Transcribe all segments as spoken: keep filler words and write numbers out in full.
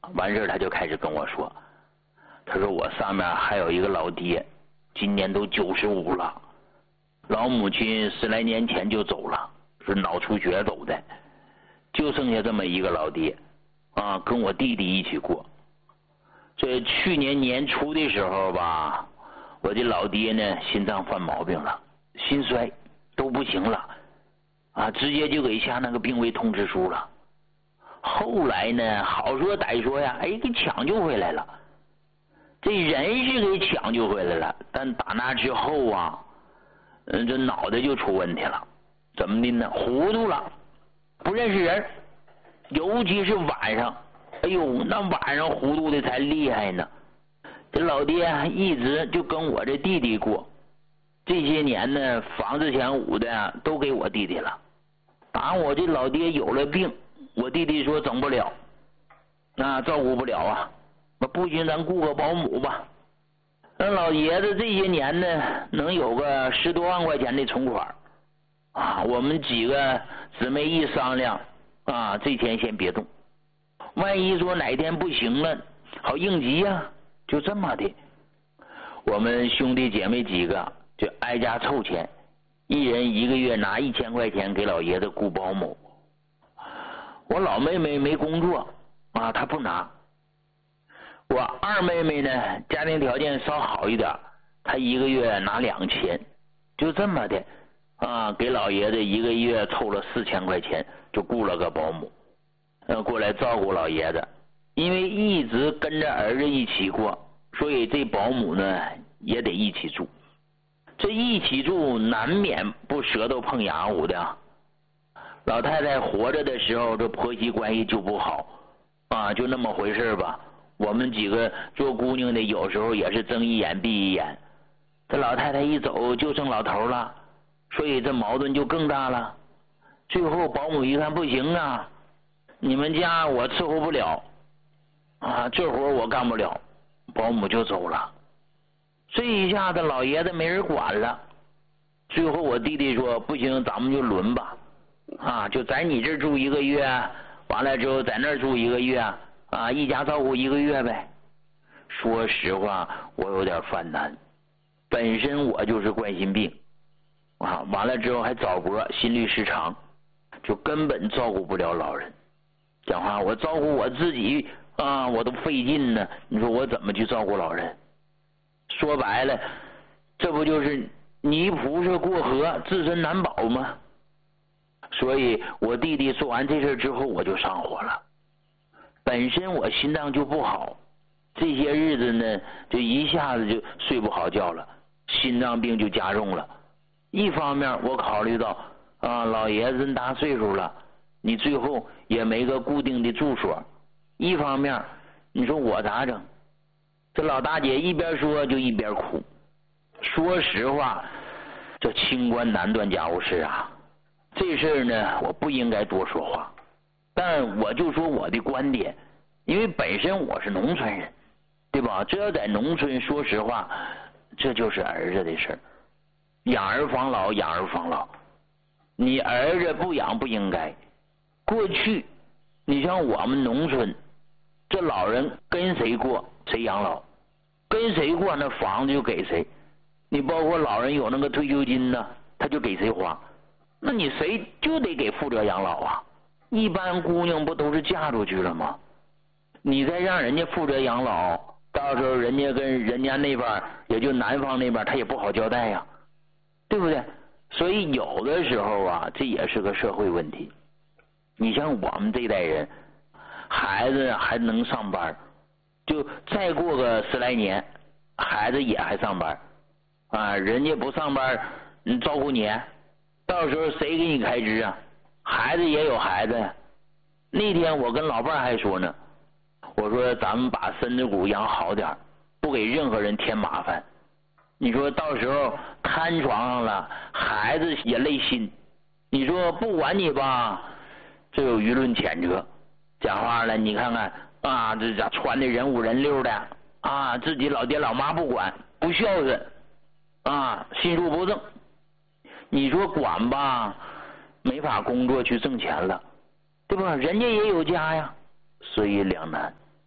完事他就开始跟我说，他说我上面还有一个老爹，今年都九十五了，老母亲十来年前就走了，是脑出血走的，就剩下这么一个老爹啊，跟我弟弟一起过。这去年年初的时候吧，我的老爹呢心脏犯毛病了，心衰都不行了啊，直接就给下那个病危通知书了。后来呢，好说歹说呀，哎，给抢救回来了。这人是给抢救回来了，但打那之后啊，嗯，这脑袋就出问题了。怎么的呢？糊涂了，不认识人，尤其是晚上。哎呦，那晚上糊涂的才厉害呢。这老爹一直就跟我这弟弟过，这些年呢，房子前屋的都给我弟弟了。打我这老爹有了病，我弟弟说整不了，那照顾不了啊，那不行，咱雇个保姆吧。那老爷子这些年呢，能有个十多万块钱的存款啊。我们几个姊妹一商量啊，这钱先别动，万一说哪天不行了，好应急呀、啊。就这么的，我们兄弟姐妹几个就挨家凑钱，一人一个月拿一千块钱给老爷子雇保姆。我老妹妹没工作啊，她不拿。我二妹妹呢，家庭条件稍好一点，她一个月拿两千，就这么的啊，给老爷子一个月凑了四千块钱，就雇了个保姆，呃，过来照顾老爷子。因为一直跟着儿子一起过，所以这保姆呢也得一起住。这一起住难免不舌头碰牙捂的。老太太活着的时候，这婆媳关系就不好啊，就那么回事吧。我们几个做姑娘的有时候也是睁一眼闭一眼。这老太太一走就剩老头了，所以这矛盾就更大了。最后保姆一看不行啊，你们家我伺候不了啊，这活我干不了，保姆就走了。这一下子老爷子没人管了。最后我弟弟说不行，咱们就轮吧啊，就在你这儿住一个月，完了之后在那儿住一个月啊，一家照顾一个月呗。说实话我有点犯难，本身我就是冠心病啊，完了之后还早搏心律失常，就根本照顾不了老人。讲话我照顾我自己啊，我都费劲呢，你说我怎么去照顾老人？说白了，这不就是泥菩萨过河，自身难保吗？所以我弟弟说完这事之后，我就上火了。本身我心脏就不好，这些日子呢，就一下子就睡不好觉了，心脏病就加重了。一方面我考虑到啊，老爷子这么大岁数了，你最后也没个固定的住所。一方面你说我咋整？这老大姐一边说就一边哭。说实话，这清官难断家务事啊，这事儿呢我不应该多说话，但我就说我的观点，因为本身我是农村人，对吧？这要在农村，说实话，这就是儿子的事儿，养儿防老，养儿防老。你儿子不养不应该。过去你像我们农村，这老人跟谁过谁养老，跟谁过那房子就给谁。你包括老人有那个退休金呢，他就给谁花，那你谁就得给负责养老啊。一般姑娘不都是嫁出去了吗？你再让人家负责养老，到时候人家跟人家那边，也就男方那边，他也不好交代呀，对不对？所以有的时候啊，这也是个社会问题。你像我们这代人，孩子还能上班，就再过个十来年，孩子也还上班啊，人家不上班，你照顾你，到时候谁给你开支啊？孩子也有孩子呀。那天我跟老伴还说呢，我说咱们把身子骨养好点，不给任何人添麻烦。你说到时候瘫床上了，孩子也累心。你说不管你吧，这有舆论谴责。讲话了，你看看啊，这咋穿的人五人六的啊，自己老爹老妈不管，不孝顺啊，心术不正。你说管吧，没法工作去挣钱了，对吧？人家也有家呀，所以两难。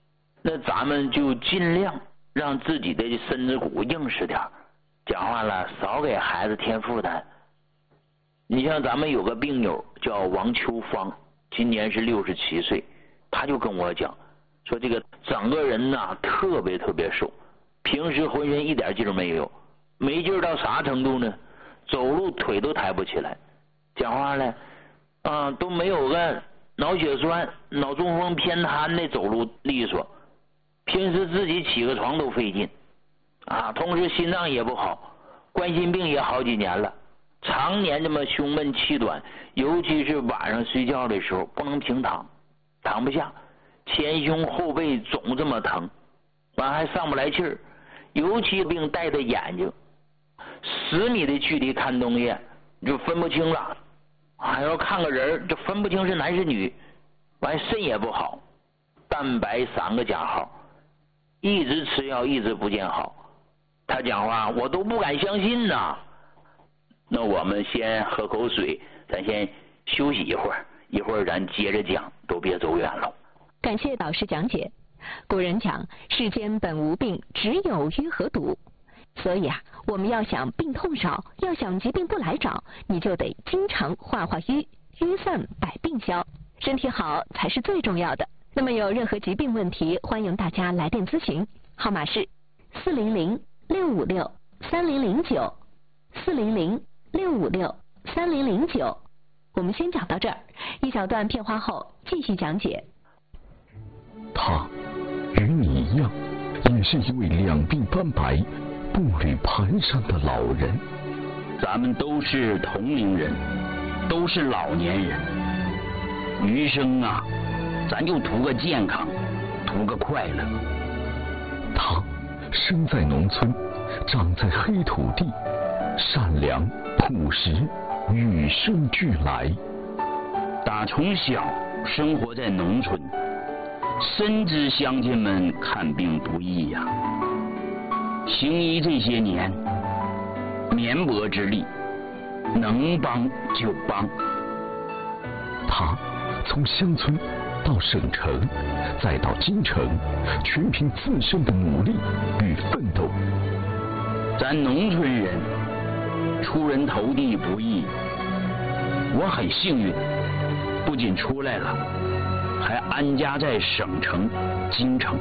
那咱们就尽量让自己的身子骨硬实点，讲话了少给孩子添负担。你像咱们有个病友叫王秋芳，今年是六十七岁，他就跟我讲说，这个整个人呐特别特别瘦，平时浑身一点劲儿没有，没劲儿到啥程度呢？走路腿都抬不起来，讲话了啊都没有个脑血栓、脑中风偏瘫的走路利索，平时自己起个床都费劲啊，同时心脏也不好，冠心病也好几年了，常年这么胸闷气短，尤其是晚上睡觉的时候不能平躺，躺不下，前胸后背总这么疼，完还上不来气儿，尤其病带的眼睛，十米的距离看东西你就分不清了，还要看个人就分不清是男是女，完肾也不好，蛋白三个加号，一直吃药一直不见好。他讲话我都不敢相信呐。那我们先喝口水，咱先休息一会儿，一会儿咱接着讲，都别走远了。 感谢导师讲解。古人讲世间本无病，只有淤和堵。所以啊，我们要想病痛少，要想疾病不来找，你就得经常化化瘀，瘀散百病消，身体好才是最重要的。那么有任何疾病问题，欢迎大家来电咨询，号码是四零零六五六三零零九四零零六五六三零零九。我们先讲到这儿，一小段片花后继续讲解。 他与你一样，也是一位两鬓斑白、步履蹒跚的老人。 咱们都是同龄人，都是老年人，余生啊，咱就图个健康，图个快乐。 他生在农村，长在黑土地，善良朴实，与生俱来。 打从小生活在农村，深知乡亲们看病不易呀、啊。行医这些年，绵薄之力，能帮就帮。 他从乡村到省城，再到京城，全凭自身的努力与奋斗。 咱农村人出人头地不易，我很幸运，不仅出来了，还安家在省城京城。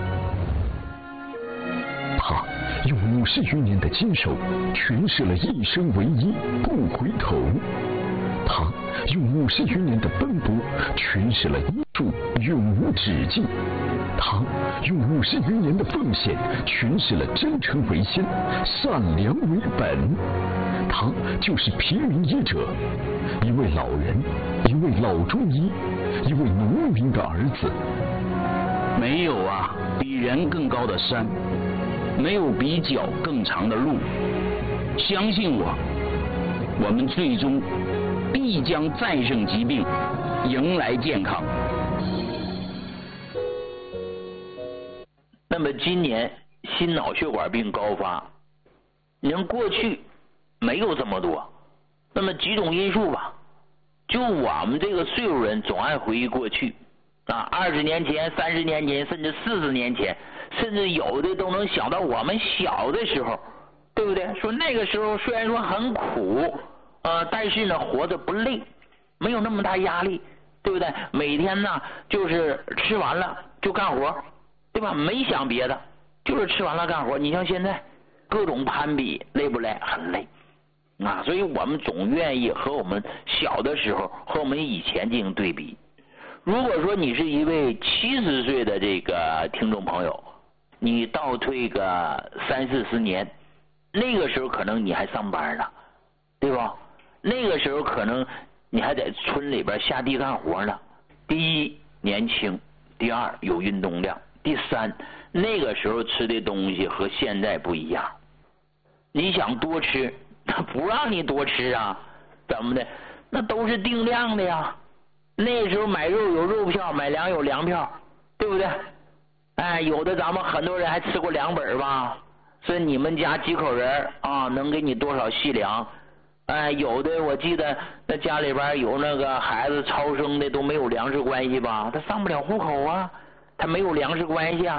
他用五十余年的坚守，诠释了一生为一，不回头。他用五十余年的奔波，诠释了医术永无止境。他用五十余年的奉献，诠释了真诚为先，善良为本。他就是平民医者，一位老人，一位老中医，一位农民的儿子。 没有啊，比人更高的山，没有比脚更长的路。相信我，我们最终必将战胜疾病，迎来健康。那么今年心脑血管病高发，你看过去没有这么多，那么几种因素吧，就我们这个岁数人总爱回忆过去啊，二十年前、三十年前，甚至四十年前，甚至有的都能想到我们小的时候，对不对？说那个时候虽然说很苦，呃，但是呢活着不累，没有那么大压力，对不对？每天呢就是吃完了就干活，对吧？没想别的，就是吃完了干活。你像现在各种攀比，累不累？很累啊！所以我们总愿意和我们小的时候和我们以前进行对比。如果说你是一位七十岁的这个听众朋友，你倒退个三四十年，那个时候可能你还上班呢，对吧？那个时候可能你还在村里边下地干活呢。第一，年轻；第二，有运动量；第三，那个时候吃的东西和现在不一样。你想多吃，他不让你多吃啊，怎么的？那都是定量的呀。那时候买肉有肉票，买粮有粮票，对不对？哎，有的咱们很多人还吃过粮本吧？说你们家几口人啊，能给你多少细粮？哎，有的我记得那家里边有那个孩子超生的都没有粮食关系吧？他上不了户口啊，他没有粮食关系啊。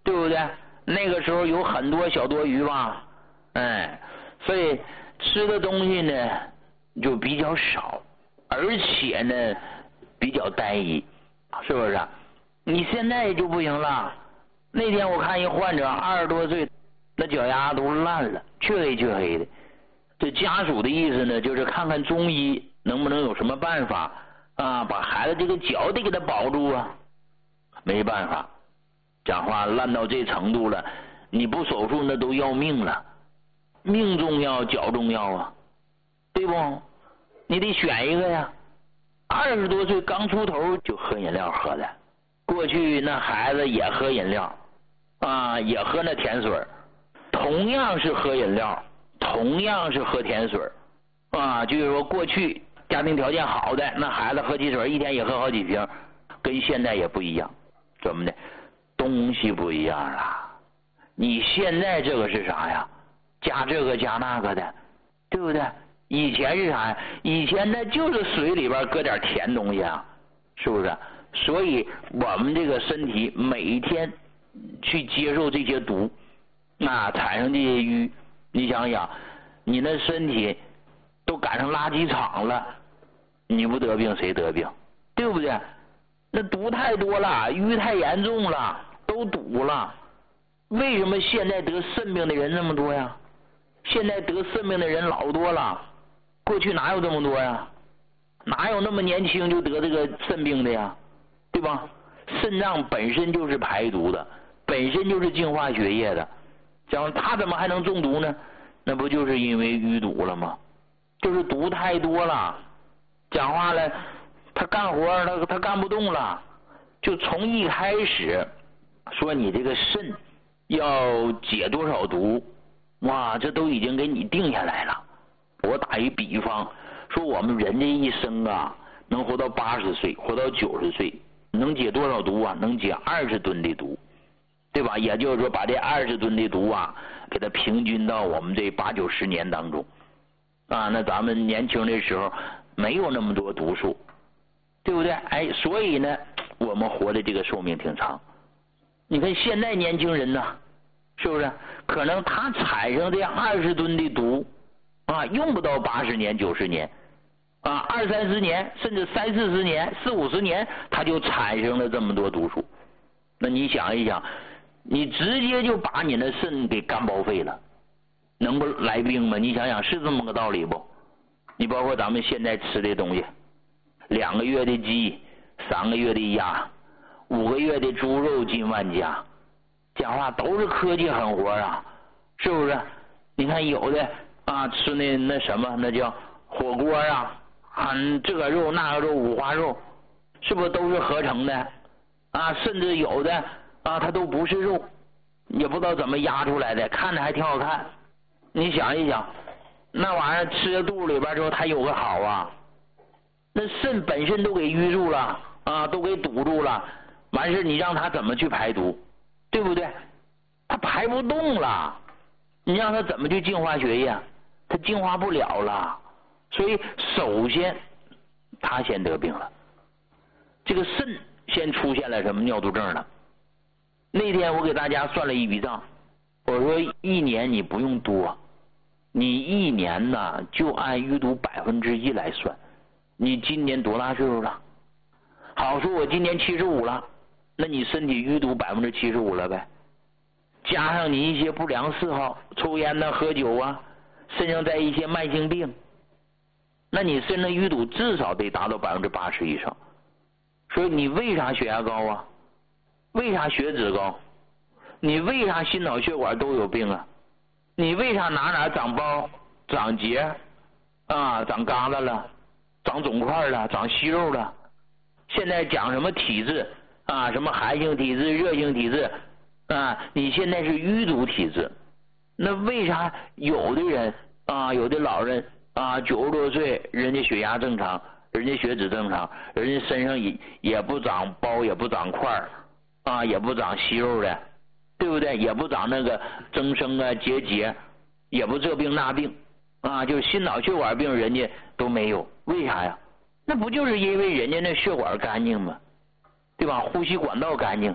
对不对？那个时候有很多小多余吧，哎，所以吃的东西呢就比较少，而且呢比较单一，是不是？你现在就不行了。那天我看一患者二十多岁，那脚丫都烂了，黢黑黢黑的。这家属的意思呢，就是看看中医能不能有什么办法啊，把孩子这个脚得给他保住啊。没办法，讲话烂到这程度了，你不手术那都要命了，命重要脚重要啊，对不？你得选一个呀。二十多岁刚出头就喝饮料喝的，过去那孩子也喝饮料啊，也喝那甜水，同样是喝饮料，同样是喝甜水啊，就是说过去家庭条件好的那孩子喝汽水一天也喝好几瓶，跟现在也不一样。怎么的？东西不一样了。你现在这个是啥呀？加这个加那个的，对不对？以前是啥呀？以前那就是水里边搁点甜东西啊，是不是？所以我们这个身体每天去接受这些毒，那产生这些瘀，你想想，你那身体都赶上垃圾场了，你不得病谁得病？对不对？那毒太多了，瘀太严重了，都堵了。为什么现在得肾病的人那么多呀？现在得肾病的人老多了，过去哪有这么多呀？哪有那么年轻就得这个肾病的呀？对吧？肾脏本身就是排毒的，本身就是净化血液的，讲他怎么还能中毒呢？那不就是因为淤堵了吗？就是毒太多了，讲话了。他干活他他干不动了，就从一开始说你这个肾要解多少毒，哇，这都已经给你定下来了。我打一比方，说我们人这一生啊，能活到八十岁，活到九十岁，能解多少毒啊？能解二十吨的毒，对吧？也就是说，把这二十吨的毒啊，给它平均到我们这八九十年当中啊。那咱们年轻的时候没有那么多毒素。对不对？哎，所以呢，我们活的这个寿命挺长。你看现在年轻人呢，是不是？可能他产生这二十吨的毒啊，用不到八十年、九十年啊，二三十年，甚至三四十年、四五十年，他就产生了这么多毒素。那你想一想，你直接就把你的肾给干报废了，能不来病吗？你想想，是这么个道理不？你包括咱们现在吃的东西。两个月的鸡，三个月的鸭，五个月的猪肉进万家，讲话都是科技狠活啊，是不是？你看有的啊吃那那什么，那叫火锅啊，啊这个肉那个肉五花肉，是不是都是合成的啊？甚至有的啊它都不是肉，也不知道怎么压出来的，看着还挺好看。你想一想，那玩意儿吃到肚里边之后，它有个好啊。那肾本身都给淤住了啊，都给堵住了，完事你让他怎么去排毒，对不对？他排不动了，你让他怎么去净化血液？他净化不了了，所以首先他先得病了，这个肾先出现了什么尿毒症了。那天我给大家算了一笔账，我说一年你不用多，你一年呢就按淤堵百分之一来算。你今年多大岁数了？好，说我今年七十五了，那你身体淤堵百分之七十五了呗？加上你一些不良嗜好，抽烟呐、喝酒啊，身上再一些慢性病，那你身上淤堵至少得达到百分之八十以上。所以你为啥血压高啊？为啥血脂高？你为啥心脑血管都有病啊？你为啥哪哪长包、长结啊、长疙瘩了？长肿块了，长息肉了。现在讲什么体质啊，什么寒性体质、热性体质啊，你现在是淤堵体质。那为啥有的人啊，有的老人啊，九十多岁，人家血压正常，人家血脂正常，人家身上也也不长包，也不长块啊，也不长息肉的，对不对？也不长那个增生啊、结节，也不这病那病啊，就是心脑血管病，人家都没有。为啥呀？那不就是因为人家那血管干净吗？对吧？呼吸管道干净，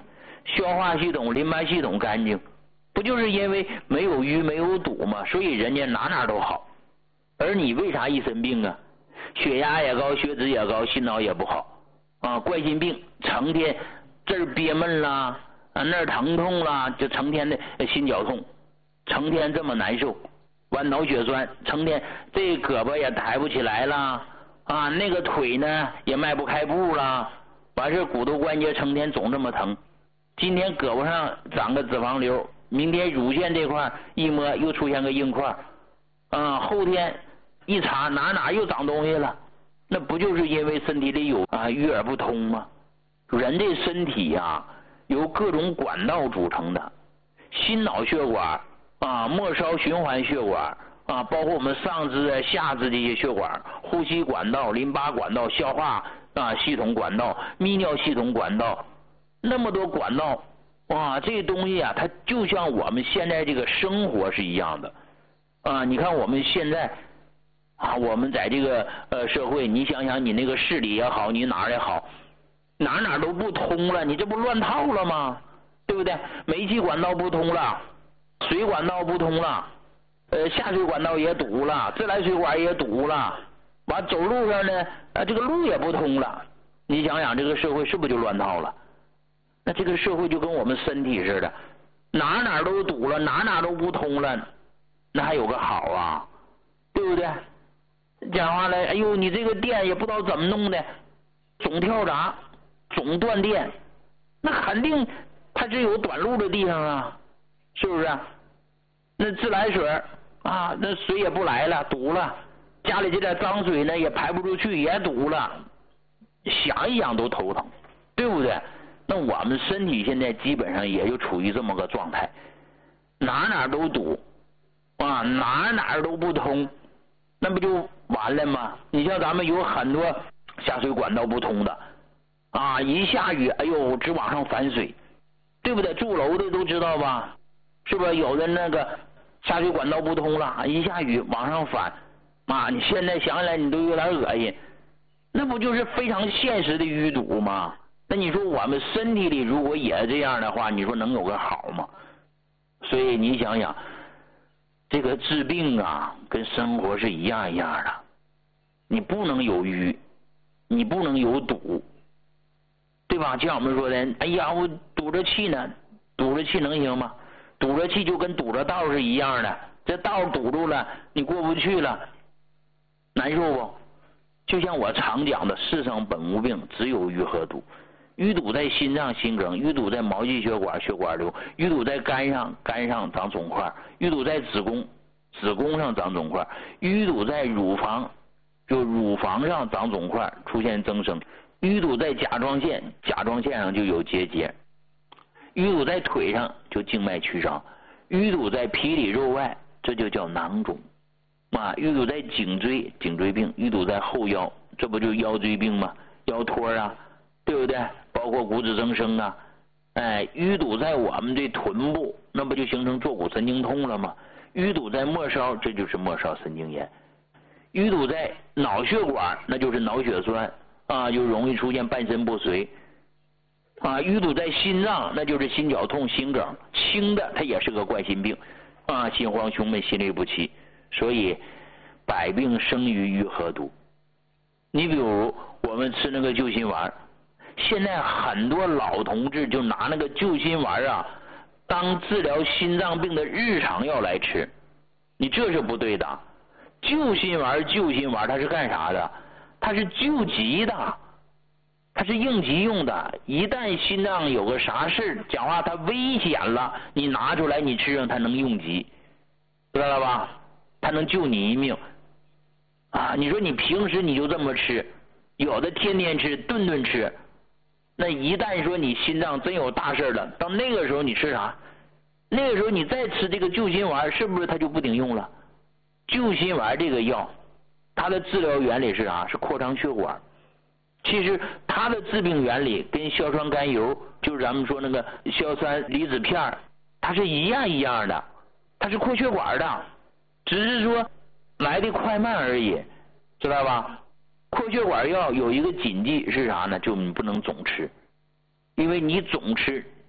消化系统、淋巴系统干净，不就是因为没有淤没有堵吗？所以人家哪哪都好。而你为啥一身病啊？血压也高，血脂也高，心脑也不好啊，冠心病，成天这儿憋闷啦，啊那儿疼痛啦，就成天的心绞痛，成天这么难受，完脑血栓，成天这胳膊也抬不起来啦，啊那个腿呢也迈不开步啦，完事骨头关节成天总这么疼，今天胳膊上长个脂肪瘤，明天乳腺这块一摸又出现个硬块，啊后天一查哪哪又长东西了，那不就是因为身体里有啊淤而不通吗？人这身体呀、啊、由各种管道组成的，心脑血管啊、末梢循环血管啊，包括我们上肢、下肢这些血管，呼吸管道、淋巴管道、消化啊系统管道、泌尿系统管道，那么多管道，哇，这东西啊，它就像我们现在这个生活是一样的啊。你看我们现在啊，我们在这个呃社会，你想想你那个市里也好，你哪儿也好，哪哪都不通了，你这不乱套了吗？对不对？煤气管道不通了，水管道不通了，呃下水管道也堵了，自来水管也堵了，完走路上呢，啊这个路也不通了。你想想这个社会是不是就乱套了？那这个社会就跟我们身体似的，哪哪都堵了，哪哪都不通了，那还有个好啊？对不对？讲话来，哎呦，你这个电也不知道怎么弄的，总跳闸，总断电，那肯定它是有短路的地方啊，是不是？那自来水啊，那水也不来了，堵了，家里这点脏水呢也排不出去，也堵了，想一想都头疼，对不对？那我们身体现在基本上也就处于这么个状态，哪哪都堵啊，哪哪都不通，那不就完了吗？你像咱们有很多下水管道不通的啊，一下雨，哎呦，直往上反水，对不对？住楼的都知道吧？是不是？有的那个下水管道不通了，一下雨往上反，啊，你现在想起来你都有点恶心，那不就是非常现实的淤堵吗？那你说我们身体里如果也这样的话，你说能有个好吗？所以你想想，这个治病啊，跟生活是一样一样的。你不能有淤，你不能有堵，对吧？就像我们说的，哎呀，我堵着气呢，堵着气能行吗？堵着气就跟堵着道是一样的，这道堵住了，你过不去了，难受不？就像我常讲的，世上本无病，只有淤和堵。淤堵在心脏心梗，淤堵在毛细血管血管瘤，淤堵在肝上肝上长肿块，淤堵在子宫子宫上长肿块，淤堵在乳房就乳房上长肿块出现增生，淤堵在甲状腺甲状腺上就有结节，淤堵在腿上就静脉曲张，淤堵在皮里肉外这就叫囊肿啊，淤堵在颈椎颈椎病，淤堵在后腰这不就腰椎病吗？腰托啊，对不对？包括骨质增生啊，哎，淤堵在我们的臀部，那不就形成坐骨神经痛了吗？淤堵在末梢，这就是末梢神经炎。淤堵在脑血管，那就是脑血栓啊，就容易出现半身不遂啊。淤堵在心脏，那就是心绞痛、心梗，轻的它也是个冠心病啊，心慌、胸闷、心律不齐。所以百病生于淤和堵。你比如我们吃那个救心丸，现在很多老同志就拿那个救心丸啊当治疗心脏病的日常药来吃，你这是不对的。救心丸救心丸它是干啥的？它是救急的，它是应急用的。一旦心脏有个啥事讲话它危险了，你拿出来你吃上它能应急，知道了吧？它能救你一命啊！你说你平时你就这么吃，有的天天吃顿顿吃，那一旦说你心脏真有大事了，到那个时候你吃啥？那个时候你再吃这个救心丸，是不是它就不顶用了？救心丸这个药它的治疗原理是啥？是扩张血管。其实它的治病原理跟硝酸甘油，就是咱们说那个硝酸离子片，它是一样一样的，它是扩血管的，只是说来的快慢而已，知道吧？扩血管药有一个禁忌是啥呢？就你不能总吃，因为你总吃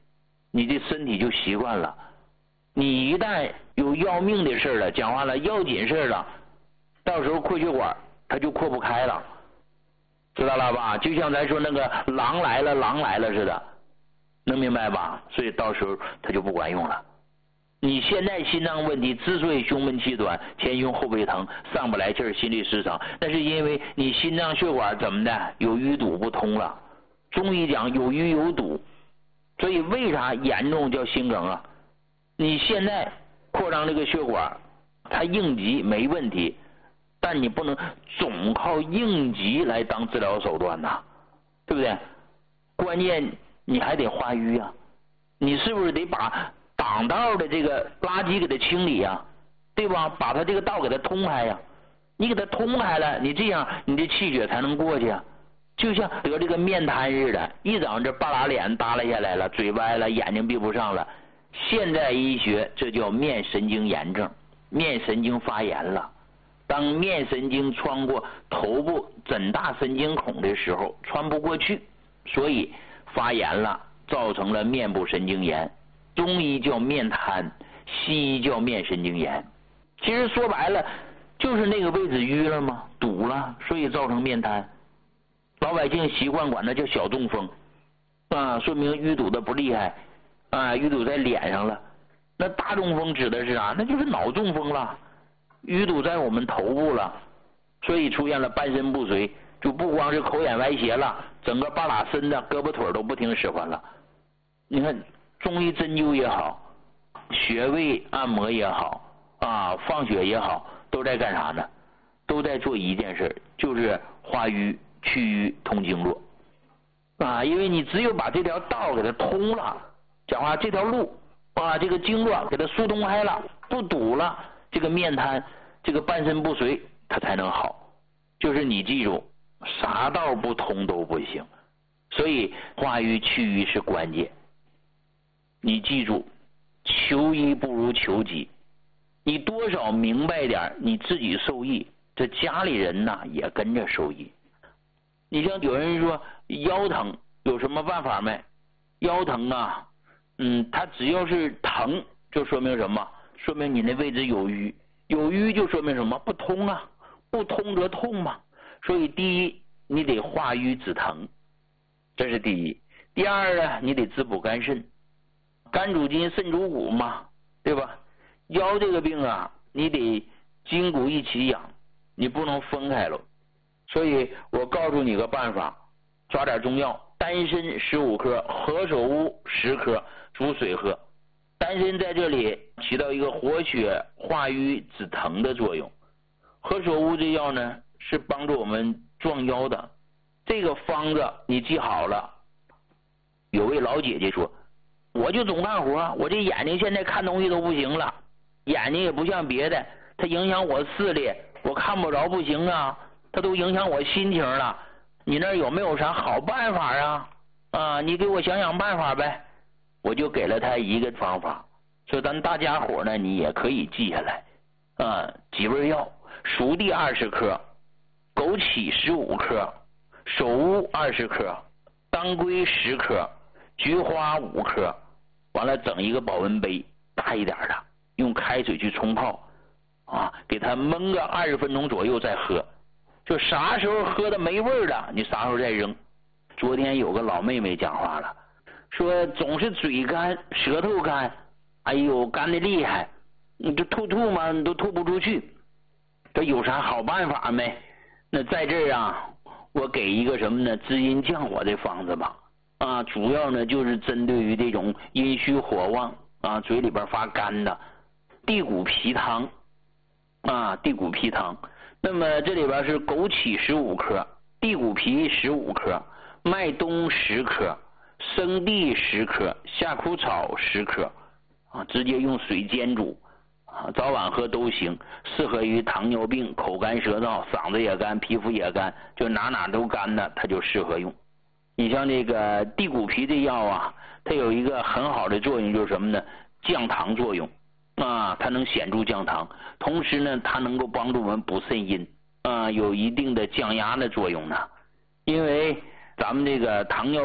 你的身体就习惯了。你一旦有要命的事了，讲话了要紧事了，到时候扩血管它就扩不开了，知道了吧？就像咱说那个狼来了狼来了似的，能明白吧？所以到时候它就不管用了。你现在心脏问题之所以胸闷气短、前胸后背疼、上不来气儿、心律失常，那是因为你心脏血管怎么的有淤堵不通了。中医讲有淤有堵，所以为啥严重叫心梗啊？你现在扩张这个血管，它应急没问题，但你不能总靠应急来当治疗手段呐，对不对？关键你还得化瘀啊，你是不是得把挡道的这个垃圾给它清理呀，对吧？把它这个道给它通开呀，你给它通开了，你这样你的气血才能过去啊。就像得这个面瘫似的，一整这半拉脸耷拉下来了，嘴歪了，眼睛闭不上了。现代医学这叫面神经炎症，面神经发炎了。当面神经穿过头部枕大神经孔的时候，穿不过去，所以发炎了，造成了面部神经炎。中医叫面瘫，西医叫面神经炎。其实说白了，就是那个位置淤了吗？堵了，所以造成面瘫。老百姓习惯管它叫小中风，啊，说明淤堵的不厉害，啊，淤堵在脸上了。那大中风指的是啥？那就是脑中风了，淤堵在我们头部了，所以出现了半身不遂，就不光是口眼歪斜了，整个半拉身子、胳膊腿都不听使唤了。你看中医针灸也好，穴位按摩也好，啊，放血也好，都在干啥呢？都在做一件事，就是化瘀、祛瘀、通经络。啊，因为你只有把这条道给它通了，讲话这条路啊，这个经络给它疏通开了，不堵了，这个面瘫、这个半身不遂，它才能好。就是你记住，啥道不通都不行，所以化瘀祛瘀是关键。你记住，求医不如求己，你多少明白点，你自己受益，这家里人呐也跟着受益。你像有人说腰疼有什么办法没？腰疼啊，嗯，它只要是疼就说明什么？说明你那位置有瘀，有瘀就说明什么？不通啊，不通则痛嘛。所以第一，你得化瘀止疼，这是第一。第二呢，你得滋补肝肾，肝主筋，肾主骨嘛，对吧？腰这个病啊，你得筋骨一起养，你不能分开了。所以我告诉你个办法，抓点中药，丹参十五克，何首乌十克，煮水喝。丹参在这里起到一个活血化瘀止疼的作用，何首乌这药呢是帮助我们壮腰的。这个方子你记好了。有位老姐姐说，我就总干活，我这眼睛现在看东西都不行了，眼睛也不像别的，它影响我视力，我看不着不行啊，它都影响我心情了。你那有没有啥好办法啊？啊，你给我想想办法呗。我就给了他一个方法，说咱大家伙呢，你也可以记下来啊。几味药：熟地二十克，枸杞十五克，首乌二十克，当归十克，菊花五克。完了，整一个保温杯，大一点的，用开水去冲泡啊，给它焖个二十分钟左右再喝。就啥时候喝的没味了，你啥时候再扔。昨天有个老妹妹讲话了，说总是嘴干舌头干，哎呦干的厉害，你就吐吐嘛，你都吐不出去，这有啥好办法没？那在这儿啊，我给一个什么呢？滋阴降火的方子吧。啊，主要呢就是针对于这种阴虚火旺啊，嘴里边发干的地骨皮汤啊，地骨皮汤。那么这里边是枸杞十五克，地骨皮十五克，麦冬十克，生地十克，夏枯草十克啊，直接用水煎煮啊，早晚喝都行，适合于糖尿病、口干舌燥、嗓子也干、皮肤也干，就哪哪都干的，它就适合用。你像这个地骨皮这药啊，它有一个很好的作用，就是什么呢？降糖作用啊，它能显著降糖，同时呢，它能够帮助我们补肾阴啊，有一定的降压的作用呢。因为咱们这个糖尿